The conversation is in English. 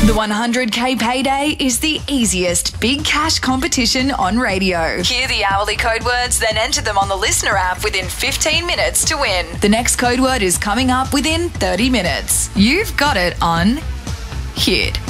The 100k payday is the easiest big cash competition on radio. Hear the hourly code words, then enter them on the Listener app within 15 minutes to win. The next code word is coming up within 30 minutes. You've got it on Hit.